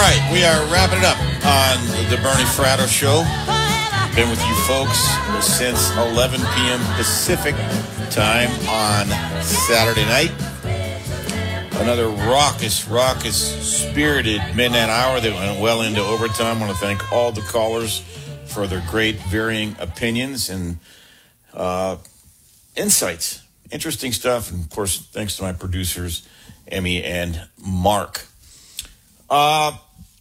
right, we are wrapping it up on the Bernie Fratto Show. Been with you folks since 11 p.m. Pacific time on Saturday night. Another raucous, spirited midnight hour that went well into overtime. I want to thank all the callers for their great varying opinions and insights. Interesting stuff. And, of course, thanks to my producers, Emmy and Mark. I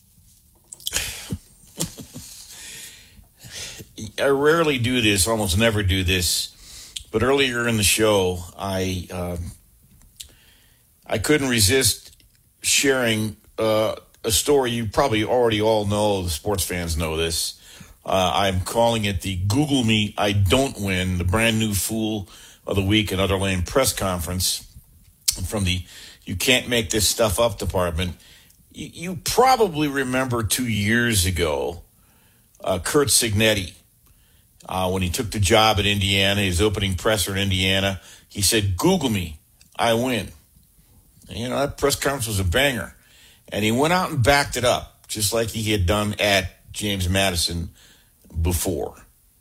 rarely do this, almost never do this, but earlier in the show, I couldn't resist sharing a story you probably already all know. The sports fans know this. I'm calling it the Google Me, I Don't Win, the brand new Fool of the Week and Other Lane press conference from the You Can't Make This Stuff Up department. You probably remember 2 years ago, Curt Cignetti, when he took the job at Indiana, his opening presser in Indiana, he said, Google me, I win. And, you know, that press conference was a banger. And he went out and backed it up, just like he had done at James Madison before.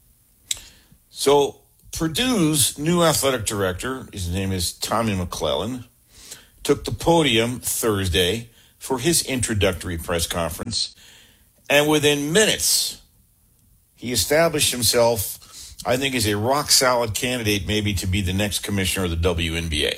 So Purdue's new athletic director, his name is Tommy McClellan, took the podium Thursday for his introductory press conference. And within minutes, he established himself, I think, as a rock-solid candidate maybe to be the next commissioner of the WNBA.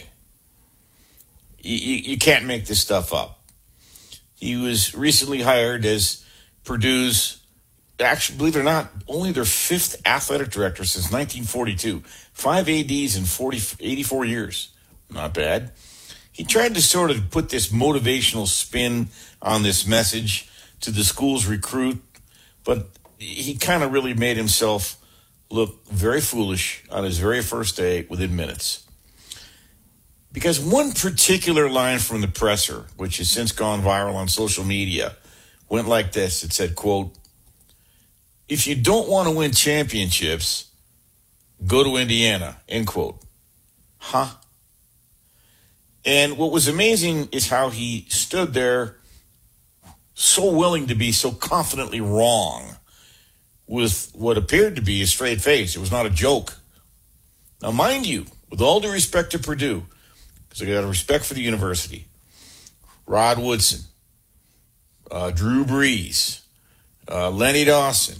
You can't make this stuff up. He was recently hired as Purdue's, actually, believe it or not, only their fifth athletic director since 1942. 5 ADs in 84 years. Not bad. He tried to sort of put this motivational spin on this message to the school's recruit, but he kind of really made himself look very foolish on his very first day within minutes. Because one particular line from the presser, which has since gone viral on social media, went like this. It said, quote, if you don't want to win championships, go to Indiana, end quote. Huh? And what was amazing is how he stood there so willing to be so confidently wrong with what appeared to be a straight face. It was not a joke. Now, mind you, with all due respect to Purdue, because I got a respect for the university, Rod Woodson, Drew Brees, Lenny Dawson,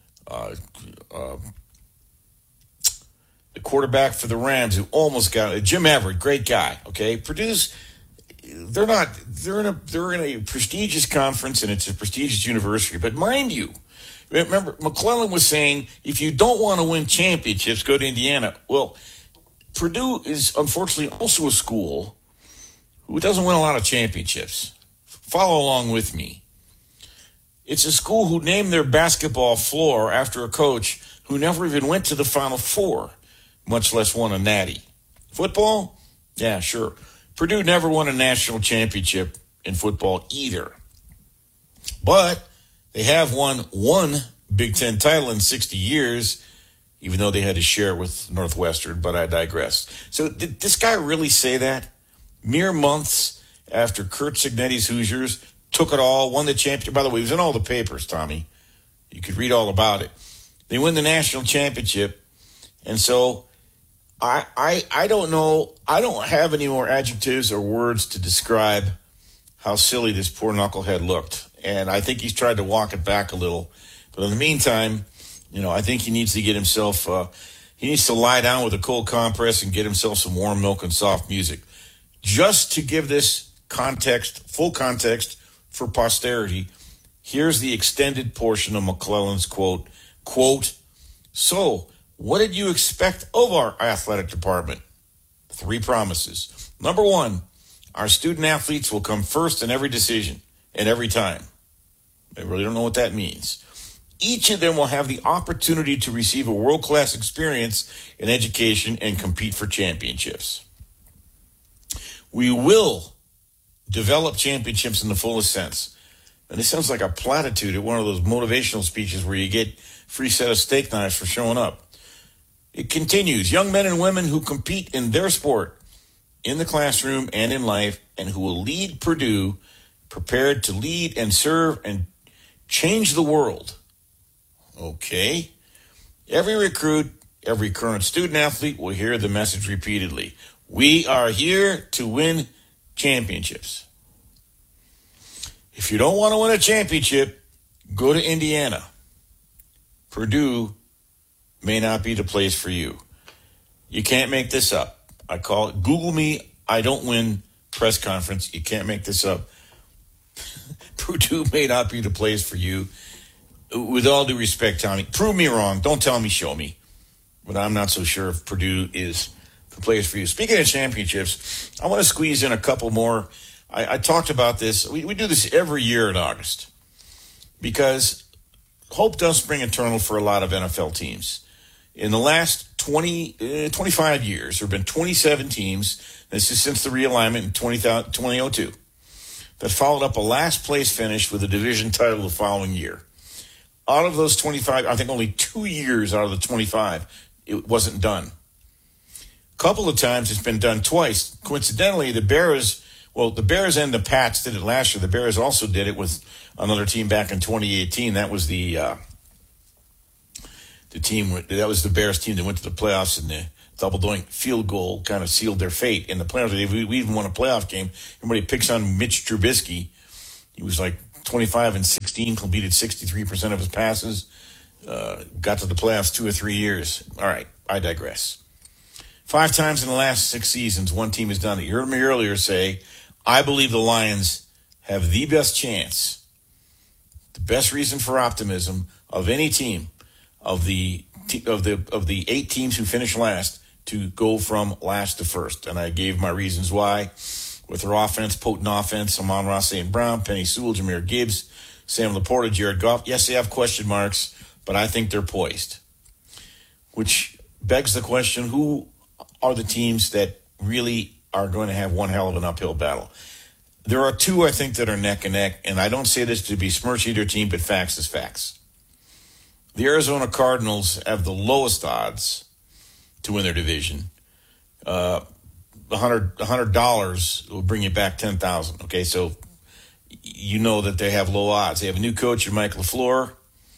the quarterback for the Rams who almost got it, Jim Everett, great guy. Okay, Purdue's they're in a prestigious conference and it's a prestigious university. But mind you, remember McClellan was saying if you don't want to win championships, go to Indiana. Well, Purdue is unfortunately also a school who doesn't win a lot of championships. Follow along with me. It's a school who named their basketball floor after a coach who never even went to the Final Four, much less won a natty. Football? Yeah, sure. Purdue never won a national championship in football either. But they have won one Big Ten title in 60 years, even though they had to share it with Northwestern, but I digress. So did this guy really say that? Mere months after Curt Cignetti's Hoosiers took it all, won the championship. By the way, it was in all the papers, Tommy. You could read all about it. They win the national championship, and so I don't know. I don't have any more adjectives or words to describe how silly this poor knucklehead looked. And I think he's tried to walk it back a little. But in the meantime, you know, I think he needs to get himself, he needs to lie down with a cold compress and get himself some warm milk and soft music. Just to give this context, full context for posterity, here's the extended portion of McClellan's quote, so what did you expect of our athletic department? 3 promises. Number 1, our student athletes will come first in every decision and every time. I really don't know what that means. Each of them will have the opportunity to receive a world-class experience in education and compete for championships. We will develop championships in the fullest sense. And this sounds like a platitude at one of those motivational speeches where you get free set of steak knives for showing up. It continues, young men and women who compete in their sport, in the classroom and in life, and who will lead Purdue prepared to lead and serve and change the world. Okay. Every recruit, every current student athlete will hear the message repeatedly. We are here to win championships. If you don't want to win a championship, go to Indiana. Purdue may not be the place for you. You can't make this up. I call it Google me, I don't win press conference. You can't make this up. Purdue may not be the place for you. With all due respect, Tommy, prove me wrong. Don't tell me, show me. But I'm not so sure if Purdue is the place for you. Speaking of championships, I want to squeeze in a couple more. I talked about this. We do this every year in August because hope does spring eternal for a lot of NFL teams. In the last 25 years, there have been 27 teams, this is since the realignment in 2002, that followed up a last place finish with a division title the following year. Out of those 25, I think only 2 years out of the 25, it wasn't done. A couple of times it's been done twice. Coincidentally, the Bears and the Pats did it last year. The Bears also did it with another team back in 2018. That was the Bears team that went to the playoffs, and the double doink field goal kind of sealed their fate in the playoffs. We even won a playoff game. Everybody picks on Mitch Trubisky. He was like 25-16, completed 63% of his passes, got to the playoffs 2 or 3 years. All right, I digress. 5 times in the last 6 seasons, one team has done it. You heard me earlier say, I believe the Lions have the best chance, the best reason for optimism of any team of the 8 teams who finished last to go from last to first. And I gave my reasons why. With their offense, potent offense, Amon-Ra St. Brown, Penny Sewell, Jahmyr Gibbs, Sam Laporta, Jared Goff. Yes, they have question marks, but I think they're poised. Which begs the question, who are the teams that really are going to have one hell of an uphill battle? There are 2, I think, that are neck and neck, and I don't say this to besmirch either team, but facts is facts. The Arizona Cardinals have the lowest odds to win their division. $100 will bring you back $10,000. Okay, so you know that they have low odds. They have a new coach in Mike LaFleur.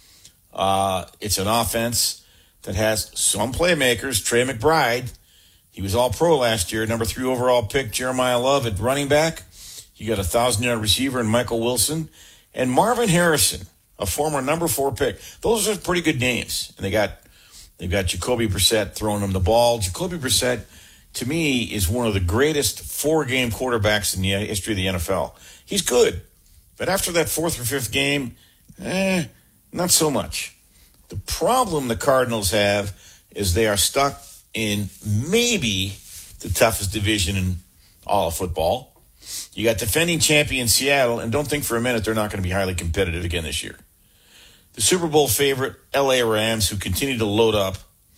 It's an offense that has some playmakers. Trey McBride, he was all-pro last year, number 3 overall pick. Jeremiah Love at running back. You got a 1,000-yard receiver in Michael Wilson. And Marvin Harrison, a former number 4 pick. Those are pretty good names. And they've got Jacoby Brissett throwing them the ball. Jacoby Brissett, to me, is one of the greatest 4-game quarterbacks in the history of the NFL. He's good. But after that 4th or 5th game, not so much. The problem the Cardinals have is they are stuck in maybe the toughest division in all of football. You got defending champion Seattle, and don't think for a minute they're not going to be highly competitive again this year. The Super Bowl favorite, LA Rams, who continue to load up.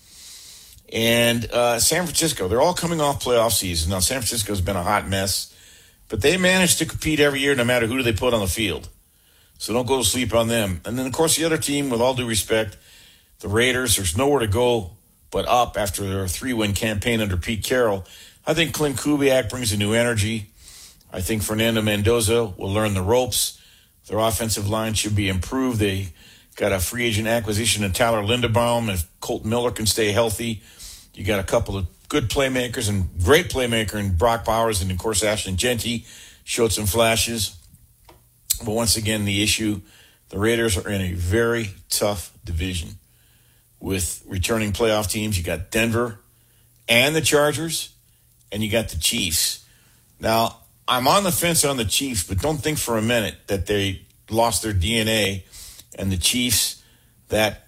And San Francisco, they're all coming off playoff season. Now, San Francisco's been a hot mess, but they manage to compete every year no matter who they put on the field. So don't go to sleep on them. And then, of course, the other team, with all due respect, the Raiders, there's nowhere to go but up after their 3-win campaign under Pete Carroll. I think Clint Kubiak brings a new energy. I think Fernando Mendoza will learn the ropes. Their offensive line should be improved. They got a free agent acquisition of Tyler Linderbaum. If Colton Miller can stay healthy, you got a couple of good playmakers and great playmaker in Brock Bowers, and, of course, Ashton Genty showed some flashes. But once again, the issue, the Raiders are in a very tough division with returning playoff teams. You got Denver and the Chargers, and you got the Chiefs. Now, I'm on the fence on the Chiefs, but don't think for a minute that they lost their DNA. And the Chiefs that,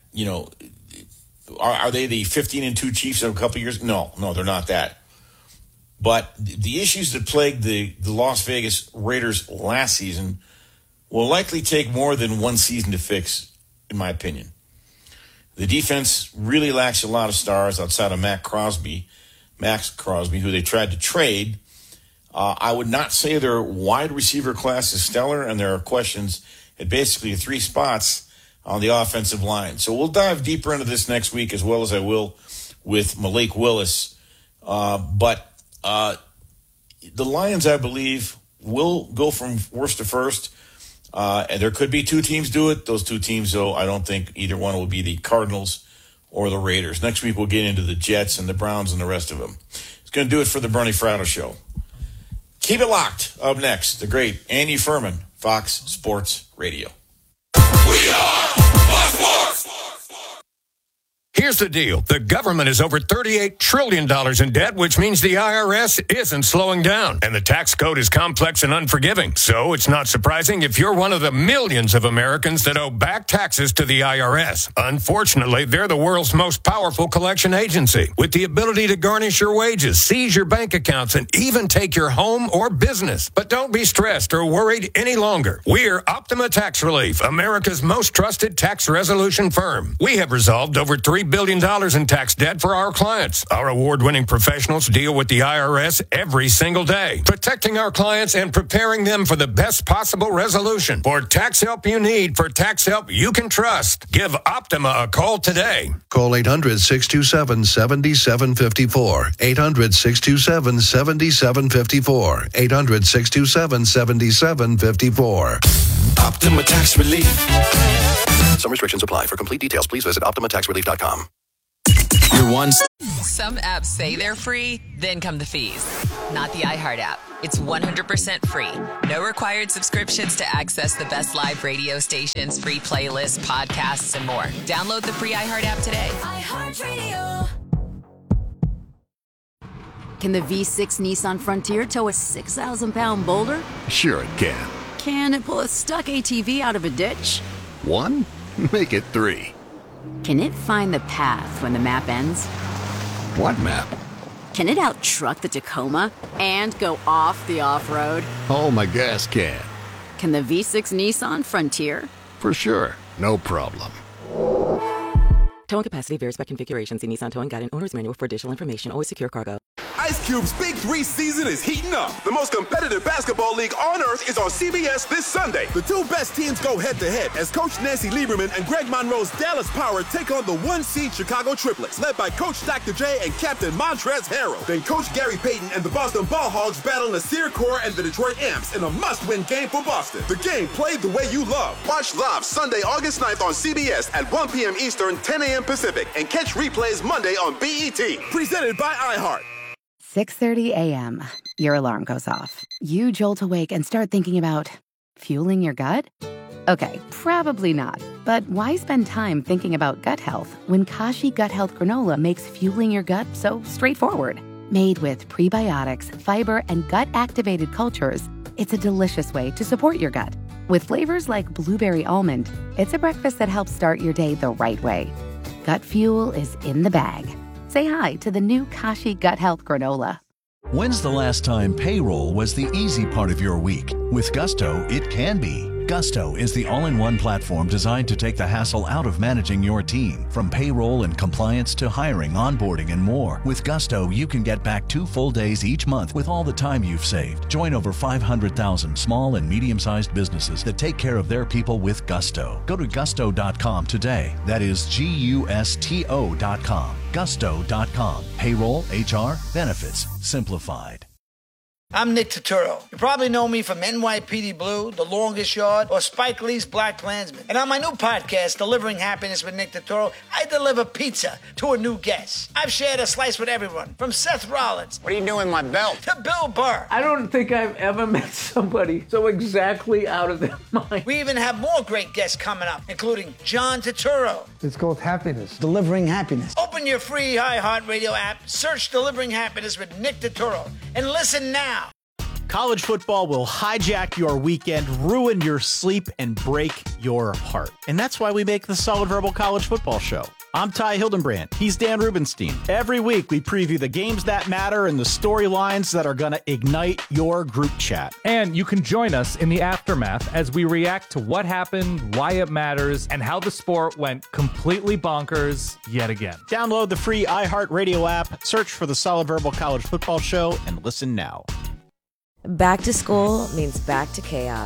are they the 15-2 Chiefs of a couple of years? No, they're not that. But the issues that plagued the Las Vegas Raiders last season will likely take more than one season to fix, in my opinion. The defense really lacks a lot of stars outside of Max Crosby, who they tried to trade. I would not say their wide receiver class is stellar, and there are questions at basically 3 spots on the offensive line. So we'll dive deeper into this next week, as well as I will with Malik Willis. But the Lions, I believe, will go from worst to first. And there could be two teams do it. Those two teams, though, I don't think either one will be the Cardinals or the Raiders. Next week, we'll get into the Jets and the Browns and the rest of them. It's going to do it for the Bernie Fratto Show. Keep it locked. Up next, the great Andy Furman, Fox Sports Radio. We are Fox Sports. Here's the deal. The government is over $38 trillion in debt, which means the IRS isn't slowing down. And the tax code is complex and unforgiving. So it's not surprising if you're one of the millions of Americans that owe back taxes to the IRS. Unfortunately, they're the world's most powerful collection agency, with the ability to garnish your wages, seize your bank accounts, and even take your home or business. But don't be stressed or worried any longer. We're Optima Tax Relief, America's most trusted tax resolution firm. We have resolved over $3 billion in tax debt for our clients. Our award-winning professionals deal with the IRS every single day, protecting our clients and preparing them for the best possible resolution. For tax help you need, for tax help you can trust, give Optima a call today. Call 800-627-7754. 800-627-7754. 800-627-7754. Optima Tax Relief. Some restrictions apply. For complete details, please visit OptimaTaxRelief.com. Your one. Some apps say they're free, then come the fees. Not the iHeart app. It's 100% free. No required subscriptions to access the best live radio stations, free playlists, podcasts, and more. Download the free iHeart app today. iHeartRadio. Can the V6 Nissan Frontier tow a 6,000-pound boulder? Sure it can. Can it pull a stuck ATV out of a ditch? 1? Make it 3. Can it find the path when the map ends? What map? Can it out-truck the Tacoma and go off the off-road? Oh, my gas can. Can the V6 Nissan Frontier? For sure. No problem. Towing capacity varies by configuration. See Nissan Towing Guide and Owner's Manual for additional information. Always secure cargo. Ice Cube's Big 3 season is heating up. The most competitive basketball league on earth is on CBS this Sunday. The two best teams go head-to-head as Coach Nancy Lieberman and Greg Monroe's Dallas Power take on the one-seed Chicago Triplets, led by Coach Dr. J and Captain Montrezl Harrell. Then Coach Gary Payton and the Boston Ball Hogs battle Nasir Kaur and the Detroit Amps in a must-win game for Boston. The game played the way you love. Watch live Sunday, August 9th on CBS at 1 p.m. Eastern, 10 a.m. Pacific, and catch replays Monday on BET. Presented by iHeart. 6:30 a.m. Your alarm goes off. You jolt awake and start thinking about fueling your gut? Okay, probably not. But why spend time thinking about gut health when Kashi Gut Health Granola makes fueling your gut so straightforward? Made with prebiotics, fiber, and gut-activated cultures, it's a delicious way to support your gut. With flavors like blueberry almond, it's a breakfast that helps start your day the right way. Gut fuel is in the bag. Say hi to the new Kashi Gut Health Granola. When's the last time payroll was the easy part of your week? With Gusto, it can be. Gusto is the all-in-one platform designed to take the hassle out of managing your team. From payroll and compliance to hiring, onboarding, and more. With Gusto, you can get back 2 full days each month with all the time you've saved. Join over 500,000 small and medium-sized businesses that take care of their people with Gusto. Go to gusto.com today. That is Gusto.com. Gusto.com. Payroll, HR, benefits, simplified. I'm Nick Turturro. You probably know me from NYPD Blue, The Longest Yard, or Spike Lee's Black Klansman. And on my new podcast, Delivering Happiness with Nick Turturro, I deliver pizza to a new guest. I've shared a slice with everyone, from Seth Rollins. What are you doing with my belt? To Bill Burr. I don't think I've ever met somebody so exactly out of their mind. We even have more great guests coming up, including John Turturro. It's called Happiness. Delivering Happiness. Open your free iHeartRadio app, search Delivering Happiness with Nick Turturro, and listen now. College football will hijack your weekend, ruin your sleep, and break your heart. And that's why we make the Solid Verbal College Football Show. I'm Ty Hildenbrand. He's Dan Rubenstein. Every week, we preview the games that matter and the storylines that are going to ignite your group chat. And you can join us in the aftermath as we react to what happened, why it matters, and how the sport went completely bonkers yet again. Download the free iHeartRadio app, search for the Solid Verbal College Football Show, and listen now. Back to school means back to chaos.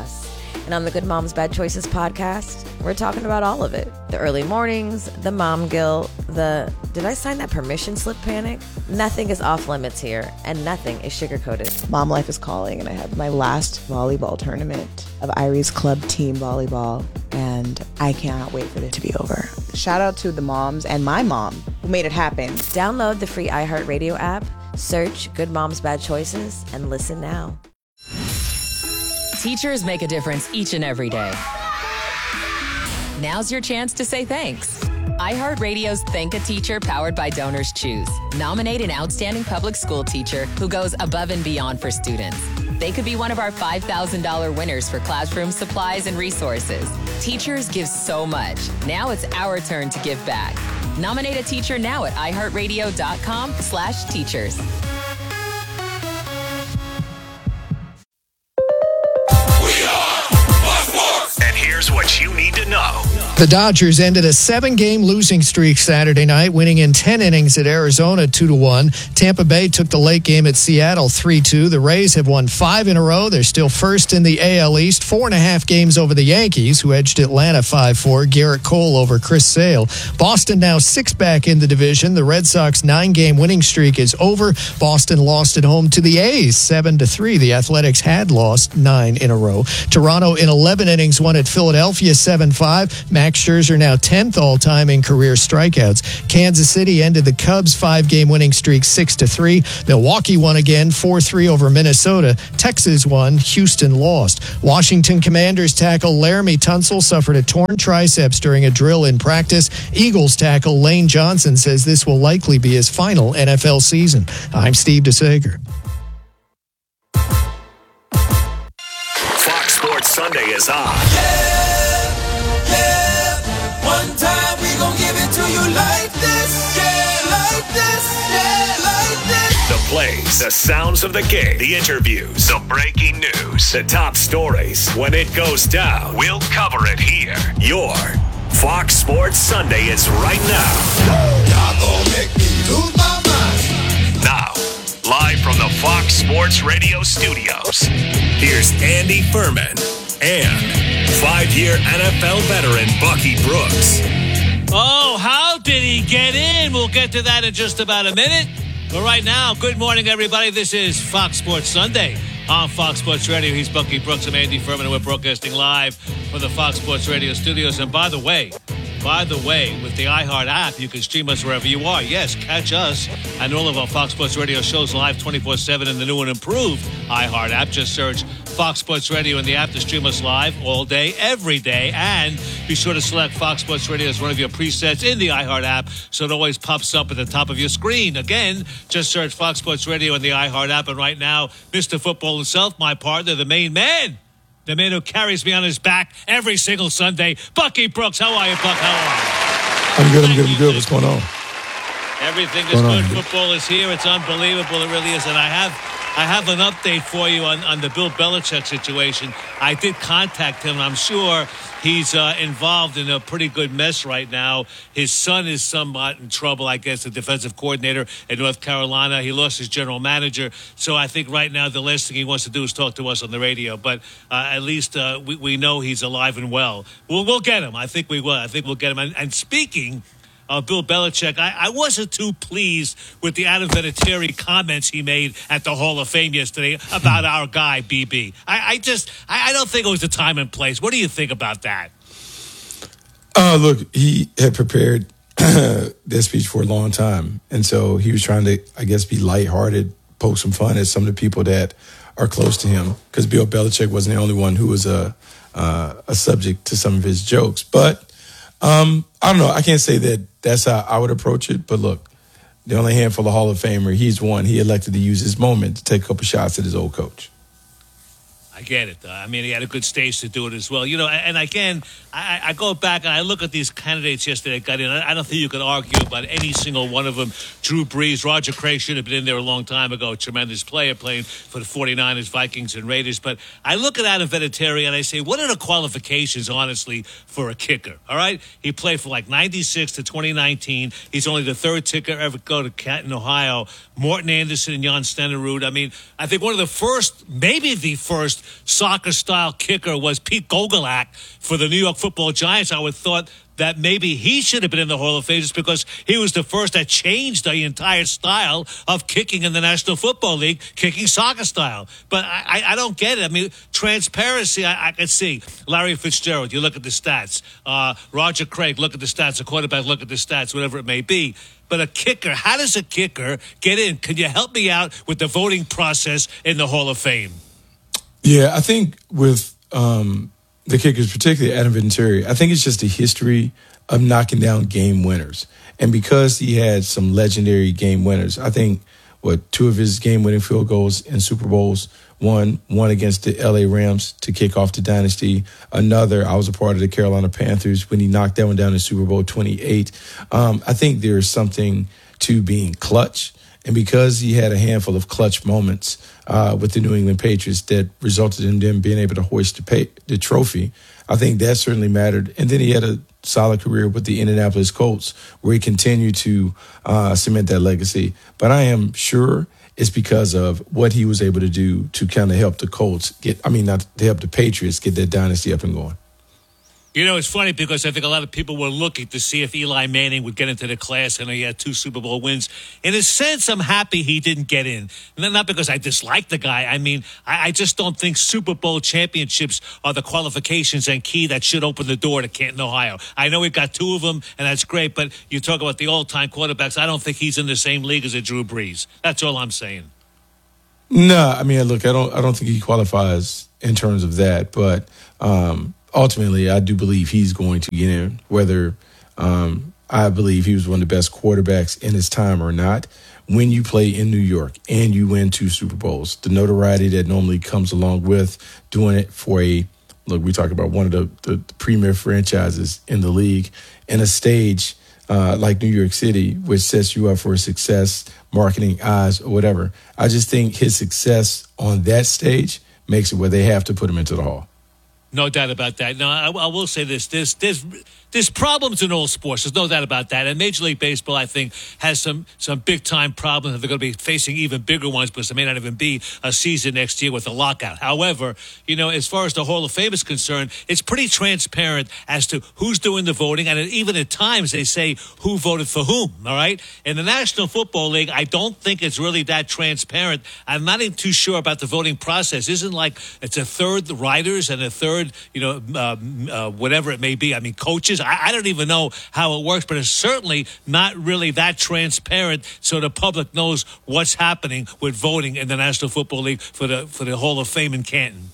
And on the Good Moms Bad Choices podcast, we're talking about all of it. The early mornings, the mom guilt, the did I sign that permission slip panic? Nothing is off limits here, and nothing is sugar-coated. Mom life is calling, and I have my last volleyball tournament of Irie's club team volleyball, and I cannot wait for it to be over. Shout out to the moms and my mom who made it happen. Download the free iHeartRadio app, search Good Moms Bad Choices, and listen now. Teachers make a difference each and every day. Now's your chance to say thanks. iHeartRadio's Thank a Teacher powered by Donors Choose. Nominate an outstanding public school teacher who goes above and beyond for students. They could be one of our $5,000 winners for classroom supplies and resources. Teachers give so much. Now it's our turn to give back. Nominate a teacher now at iHeartRadio.com/teachers. And here's what you need to know. The Dodgers ended a 7-game losing streak Saturday night, winning in 10 innings at Arizona 2-1. Tampa Bay took the late game at Seattle 3-2. The Rays have won 5 in a row. They're still first in the AL East, 4.5 games over the Yankees, who edged Atlanta 5-4. Garrett Cole over Chris Sale. Boston now 6 back in the division. The Red Sox 9-game winning streak is over. Boston lost at home to the A's 7-3. The Athletics had lost 9 in a row. Toronto in 11 innings won at Philadelphia 7-5. Max Scherzer now 10th all-time in career strikeouts. Kansas City ended the Cubs' 5-game winning streak 6-3. Milwaukee won again 4-3 over Minnesota. Texas won. Houston lost. Washington Commanders tackle Laramie Tunsil suffered a torn triceps during a drill in practice. Eagles tackle Lane Johnson says this will likely be his final NFL season. I'm Steve DeSager. Fox Sports Sunday is on. One time we gon' give it to you like this, yeah, like this, yeah, like this. The plays, the sounds of the game, the interviews, the breaking news, the top stories. When it goes down, we'll cover it here. Your Fox Sports Sunday is right now. Y'all gon' make me lose my mind. Now, live from the Fox Sports Radio studios, here's Andy Furman and 5-year NFL veteran Bucky Brooks. Oh, how did he get in? We'll get to that in just about a minute. But right now, good morning, everybody. This is Fox Sports Sunday on Fox Sports Radio. He's Bucky Brooks. I'm Andy Furman, and we're broadcasting live from the Fox Sports Radio studios. And by the way, with the iHeart app, you can stream us wherever you are. Yes, catch us and all of our Fox Sports Radio shows live 24/7 in the new and improved iHeart app. Just search Fox Sports Radio in the app to stream us live all day, every day. And be sure to select Fox Sports Radio as one of your presets in the iHeart app so it always pops up at the top of your screen. Again, just search Fox Sports Radio in the iHeart app. And right now, Mr. Football himself, my partner, the main man, the man who carries me on his back every single Sunday, Bucky Brooks. How are you, Buck? How are you? I'm good. What's going on? Everything is good. Football is here. It's unbelievable. It really is. And I have an update for you on the Bill Belichick situation. I did contact him. I'm sure he's involved in a pretty good mess right now. His son is somewhat in trouble, I guess, the defensive coordinator in North Carolina. He lost his general manager. So I think right now the last thing he wants to do is talk to us on the radio. But at least we know he's alive and well. We'll get him. I think we will. I think we'll get him. And speaking Bill Belichick, I wasn't too pleased with the Adam Vinatieri comments he made at the Hall of Fame yesterday about our guy, BB. I don't think it was the time and place. What do you think about that? Look, he had prepared that speech for a long time. And so he was trying to, I guess, be lighthearted, poke some fun at some of the people that are close to him. Because Bill Belichick wasn't the only one who was a subject to some of his jokes. But I don't know. I can't say that that's how I would approach it. But look, the only handful of Hall of Famer, he's one. He elected to use his moment to take a couple shots at his old coach. I get it. I mean, he had a good stage to do it as well. You know, and again, I go back and I look at these candidates yesterday that got in. I don't think you can argue about any single one of them. Drew Brees, Roger Craig should have been in there a long time ago. Tremendous player playing for the 49ers, Vikings, and Raiders. But I look at Adam Vinatieri and I say, what are the qualifications, honestly, for a kicker? All right? He played for like 96 to 2019. He's only the third kicker ever go to Canton, Ohio. Morton Anderson and Jan Stenerud. I mean, I think one of the first, maybe the first soccer-style kicker was Pete Gogolak for the New York Football Giants, I would have thought that maybe he should have been in the Hall of Fame just because he was the first that changed the entire style of kicking in the National Football League, kicking soccer style. But I don't get it. I mean, transparency, I can see. Larry Fitzgerald, you look at the stats. Roger Craig, look at the stats. A quarterback, look at the stats, whatever it may be. But a kicker, how does a kicker get in? Can you help me out with the voting process in the Hall of Fame? Yeah, I think with the kickers, particularly Adam Vinatieri, I think it's just a history of knocking down game winners. And because he had some legendary game winners, I think, two of his game-winning field goals in Super Bowls, one against the L.A. Rams to kick off the dynasty. Another, I was a part of the Carolina Panthers when he knocked that one down in Super Bowl 28. I think there's something to being clutch. And because he had a handful of clutch moments with the New England Patriots that resulted in them being able to hoist the trophy, I think that certainly mattered. And then he had a solid career with the Indianapolis Colts where he continued to cement that legacy. But I am sure it's because of what he was able to do to kind of help the Colts not to help the Patriots get that dynasty up and going. You know, it's funny because I think a lot of people were looking to see if Eli Manning would get into the class. I know he had 2 Super Bowl wins. In a sense, I'm happy he didn't get in. Not because I dislike the guy. I mean, I just don't think Super Bowl championships are the qualifications and key that should open the door to Canton, Ohio. I know we've got 2 of them, and that's great, but you talk about the all-time quarterbacks. I don't think he's in the same league as a Drew Brees. That's all I'm saying. No, I mean, look, I don't think he qualifies in terms of that, but ultimately, I do believe he's going to get in, whether I believe he was one of the best quarterbacks in his time or not. When you play in New York and you win 2 Super Bowls, the notoriety that normally comes along with doing it for we talk about one of the premier franchises in the league, and a stage like New York City, which sets you up for success, marketing, eyes, or whatever. I just think his success on that stage makes it where they have to put him into the Hall. No doubt about that. No, I will say this. There's problems in all sports. There's no doubt about that. And Major League Baseball, I think, has some big-time problems. And they're going to be facing even bigger ones because there may not even be a season next year with a lockout. However, you know, as far as the Hall of Fame is concerned, it's pretty transparent as to who's doing the voting. And even at times, they say who voted for whom, all right? In the National Football League, I don't think it's really that transparent. I'm not even too sure about the voting process. Isn't like it's a third the writers and a third, whatever it may be. I mean, coaches. I don't even know how it works, but it's certainly not really that transparent so the public knows what's happening with voting in the National Football League for the Hall of Fame in Canton.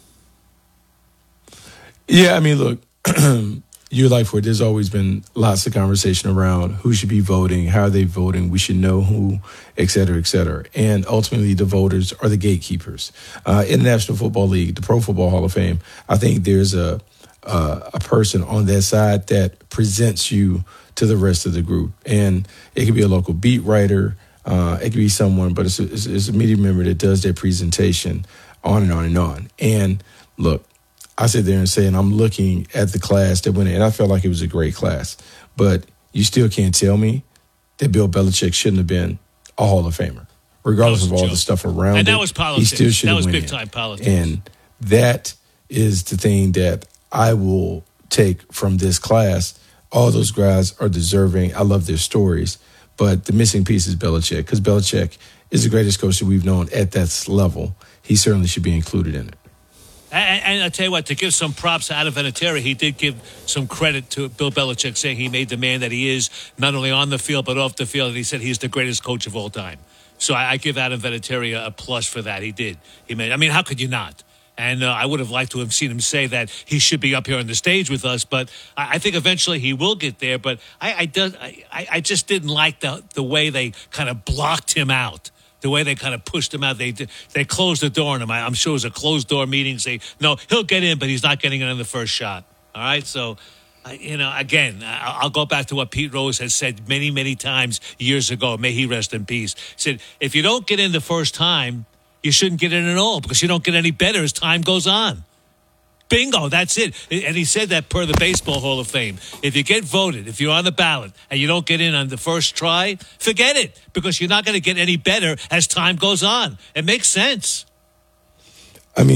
Yeah, I mean, look, your life for it, there's always been lots of conversation around who should be voting, how are they voting, we should know who, et cetera, et cetera. And ultimately, the voters are the gatekeepers. In the National Football League, the Pro Football Hall of Fame, I think there's a person on that side that presents you to the rest of the group. And it could be a local beat writer, it could be someone, but it's a media member that does their presentation on and on and on. And look, I sit there and say, and I'm looking at the class that went in, and I felt like it was a great class. But you still can't tell me that Bill Belichick shouldn't have been a Hall of Famer, regardless of all the stuff around it. And that was politics. He still should have That was went big-time politics. And that is the thing that I will take from this class. All those guys are deserving. I love their stories. But the missing piece is Belichick, because Belichick is the greatest coach that we've known at that level. He certainly should be included in it. And I'll tell you what, to give some props to Adam Vinatieri, he did give some credit to Bill Belichick, saying he made the man that he is, not only on the field, but off the field. And he said he's the greatest coach of all time. So I give Adam Vinatieri a plus for that. He did. How could you not? And I would have liked to have seen him say that he should be up here on the stage with us. But I think eventually he will get there. But I just didn't like the way they kind of blocked him out. The way they kind of pushed him out, they closed the door on him. I'm sure it was a closed-door meeting. Say, no, he'll get in, but he's not getting in on the first shot. All right? So, again, I'll go back to what Pete Rose has said many, many times years ago. May he rest in peace. He said, if you don't get in the first time, you shouldn't get in at all because you don't get any better as time goes on. Bingo, that's it. And he said that per the Baseball Hall of Fame. If you get voted, if you're on the ballot, and you don't get in on the first try, forget it, because you're not going to get any better as time goes on. It makes sense. I mean,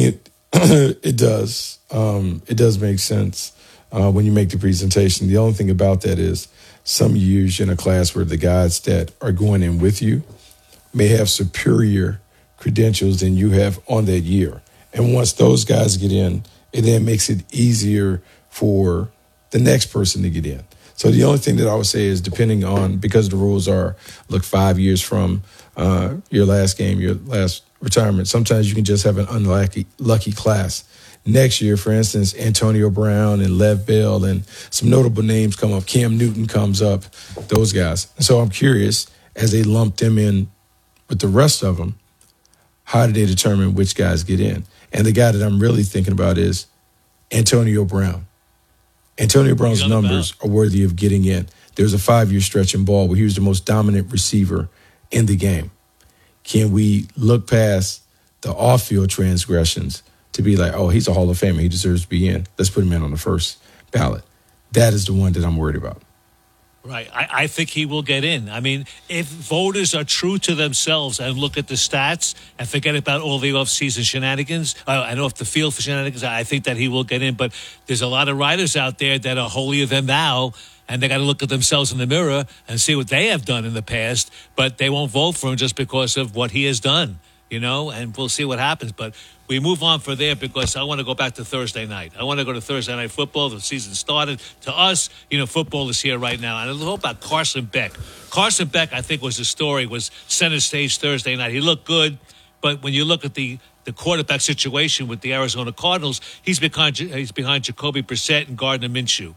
It does. It does make sense when you make the presentation. The only thing about that is some years in a class where the guys that are going in with you may have superior credentials than you have on that year. And once those guys get in, it then makes it easier for the next person to get in. So the only thing that I would say is depending on, because the rules are, look, 5 years from your last game, your last retirement, sometimes you can just have an unlucky class. Next year, for instance, Antonio Brown and Lev Bell and some notable names come up. Cam Newton comes up, those guys. And so I'm curious, as they lump them in with the rest of them, how do they determine which guys get in? And the guy that I'm really thinking about is Antonio Brown. Antonio Brown's numbers are worthy of getting in. There's a 5-year stretch in ball where he was the most dominant receiver in the game. Can we look past the off-field transgressions to be like, oh, he's a Hall of Famer, he deserves to be in. Let's put him in on the first ballot. That is the one that I'm worried about. Right. I think he will get in. I mean, if voters are true to themselves and look at the stats and forget about all the off-season shenanigans and off-the-field shenanigans, I think that he will get in. But there's a lot of writers out there that are holier than thou, and they got to look at themselves in the mirror and see what they have done in the past, but they won't vote for him just because of what he has done, you know, and we'll see what happens. But we move on from there because I want to go back to Thursday night. I want to go to Thursday Night Football. The season started. To us, you know, football is here right now. And I'll talk about Carson Beck. Carson Beck, I think, was the story, was center stage Thursday night. He looked good, but when you look at the quarterback situation with the Arizona Cardinals, he's behind Jacoby Brissett and Gardner Minshew.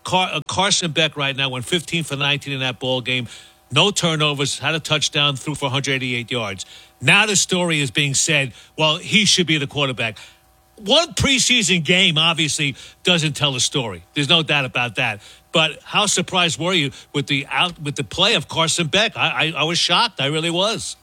Carson Beck right now went 15 for 19 in that ball game. No turnovers, had a touchdown, threw for 188 yards. Now the story is being said, well, he should be the quarterback. One preseason game obviously doesn't tell the story. There's no doubt about that. But how surprised were you with the play of Carson Beck? I was shocked. I really was.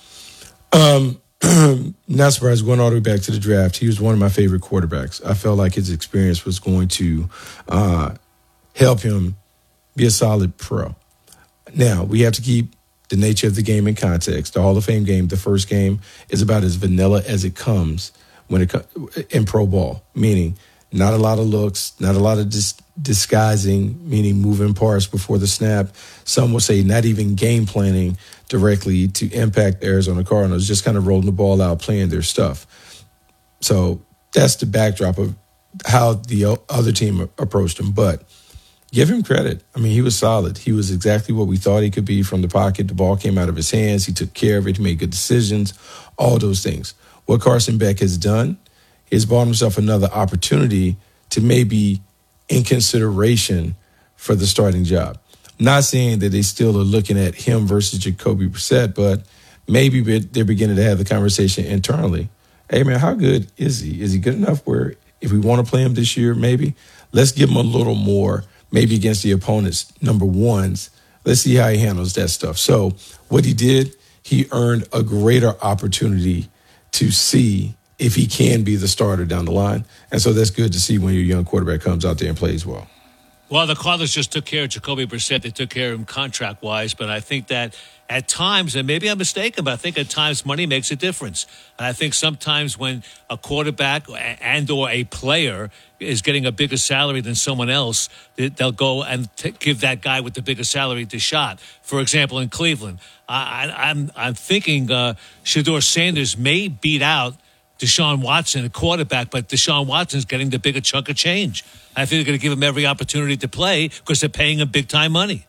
Not surprised. Going all the way back to the draft, he was one of my favorite quarterbacks. I felt like his experience was going to help him be a solid pro. Now, we have to keep the nature of the game in context. The Hall of Fame game, the first game, is about as vanilla as it comes in pro ball, meaning not a lot of looks, not a lot of disguising, meaning moving parts before the snap. Some will say not even game planning directly to impact the Arizona Cardinals, just kind of rolling the ball out, playing their stuff. So that's the backdrop of how the other team approached him. But give him credit. I mean, he was solid. He was exactly what we thought he could be from the pocket. The ball came out of his hands. He took care of it. He made good decisions, all those things. What Carson Beck has done is bought himself another opportunity to maybe in consideration for the starting job. Not saying that they still are looking at him versus Jacoby Brissett, but maybe they're beginning to have the conversation internally. Hey, man, how good is he? Is he good enough where if we want to play him this year, maybe let's give him a little more, maybe against the opponent's number ones. Let's see how he handles that stuff. So what he did, he earned a greater opportunity to see if he can be the starter down the line. And so that's good to see when your young quarterback comes out there and plays well. Well, the Cardinals just took care of Jacoby Brissett. They took care of him contract-wise, but I think that at times, and maybe I'm mistaken, but I think at times money makes a difference. And I think sometimes when a quarterback and or a player is getting a bigger salary than someone else, they'll go and give that guy with the bigger salary the shot. For example, in Cleveland, I'm thinking Shedeur Sanders may beat out Deshaun Watson, a quarterback, but Deshaun Watson's getting the bigger chunk of change. I think they're going to give him every opportunity to play because they're paying him big-time money.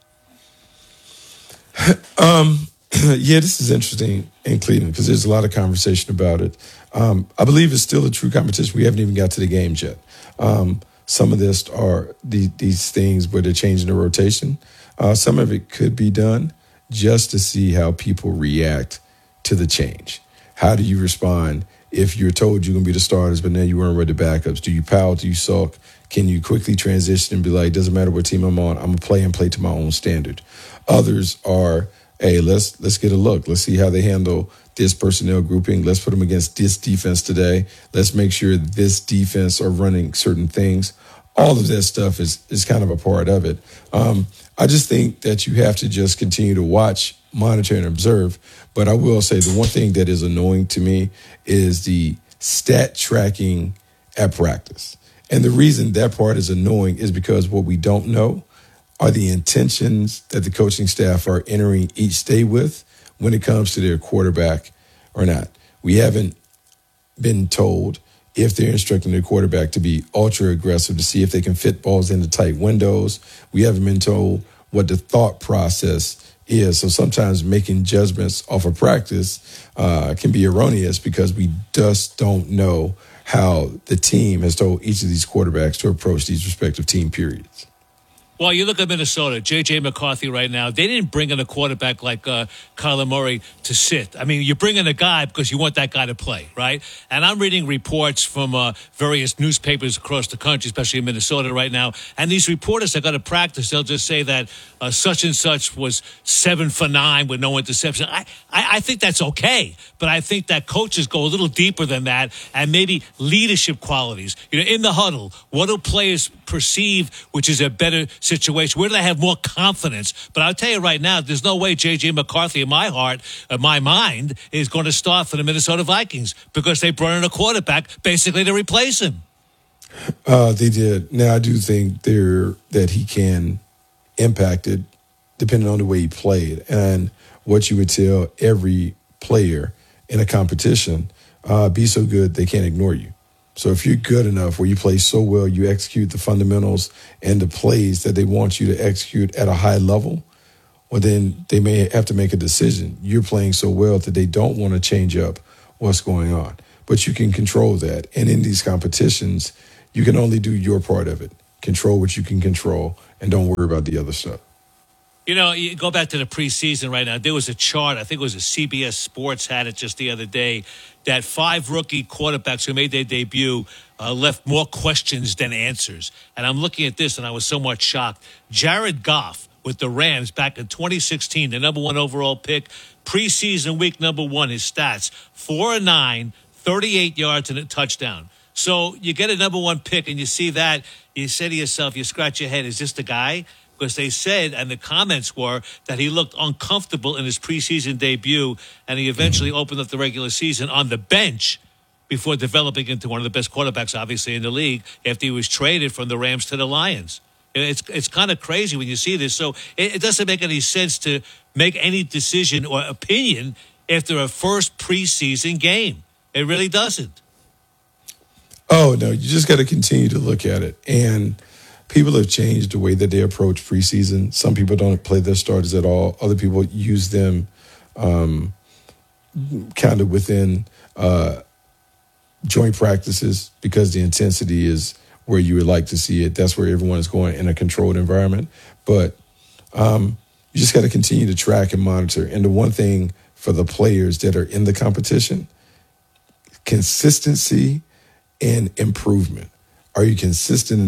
Yeah, this is interesting in Cleveland because there's a lot of conversation about it. I believe it's still a true competition. We haven't even got to the games yet. Some of this are these things where they're changing the rotation. Some of it could be done just to see how people react to the change. How do you respond if you're told you're going to be the starters, but then you weren't ready the backups? Do you pout? Do you sulk? Can you quickly transition and be like, doesn't matter what team I'm on, I'm going to play to my own standard? Others are, hey, let's get a look. Let's see how they handle this personnel grouping. Let's put them against this defense today. Let's make sure this defense are running certain things. All of that stuff is kind of a part of it. I just think that you have to just continue to watch, monitor, and observe. But I will say the one thing that is annoying to me is the stat tracking at practice. And the reason that part is annoying is because what we don't know are the intentions that the coaching staff are entering each day with when it comes to their quarterback or not. We haven't been told if they're instructing their quarterback to be ultra aggressive to see if they can fit balls into tight windows. We haven't been told what the thought process is. So sometimes making judgments off of practice can be erroneous because we just don't know how the team has told each of these quarterbacks to approach these respective team periods. Well, you look at Minnesota, J.J. McCarthy right now. They didn't bring in a quarterback like Kyler Murray to sit. I mean, you bring in a guy because you want that guy to play, right? And I'm reading reports from various newspapers across the country, especially in Minnesota right now. And these reporters that go to practice, they'll just say that such and such was 7 for 9 with no interception. I think that's okay, but I think that coaches go a little deeper than that and maybe leadership qualities. You know, in the huddle, what do players perceive, which is a better situation? Where do they have more confidence? But I'll tell you right now, there's no way J.J. McCarthy, in my heart, my mind, is going to start for the Minnesota Vikings because they brought in a quarterback basically to replace him. They did. Now, I do think that he can impact it depending on the way he played. And what you would tell every player in a competition, be so good they can't ignore you. So if you're good enough where you play so well, you execute the fundamentals and the plays that they want you to execute at a high level, well, then they may have to make a decision. You're playing so well that they don't want to change up what's going on. But you can control that. And in these competitions, you can only do your part of it. Control what you can control and don't worry about the other stuff. You know, you go back to the preseason right now. There was a chart, I think it was a CBS Sports had it just the other day, that 5 rookie quarterbacks who made their debut left more questions than answers. And I'm looking at this, and I was somewhat shocked. Jared Goff with the Rams back in 2016, the number 1 overall pick, preseason week number 1, his stats, 4-9, 38 yards and a touchdown. So you get a number 1 pick, and you see that, you say to yourself, you scratch your head, is this the guy? Because they said, and the comments were, that he looked uncomfortable in his preseason debut, and he eventually opened up the regular season on the bench before developing into one of the best quarterbacks, obviously, in the league after he was traded from the Rams to the Lions. It's kind of crazy when you see this. So it doesn't make any sense to make any decision or opinion after a first preseason game. It really doesn't. Oh, no, you just got to continue to look at it. And people have changed the way that they approach preseason. Some people don't play their starters at all. Other people use them kind of within joint practices because the intensity is where you would like to see it. That's where everyone is going in a controlled environment. But you just got to continue to track and monitor. And the one thing for the players that are in the competition, consistency and improvement. Are you consistent